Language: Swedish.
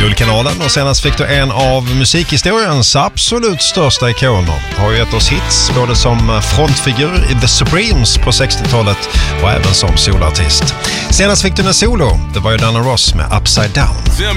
Guldkanalen och senast fick du en av musikhistoriens absolut största ikoner. Har ju gett oss hits både som frontfigur i The Supremes på 60-talet och även som solartist. Senast fick du en solo, det var ju Diana Ross med Upside Down.